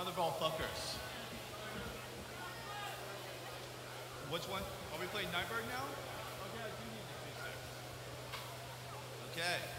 Motherboard fuckers. Which one? Are we playing Nightbird now? Okay, I do need the 2-6. Okay.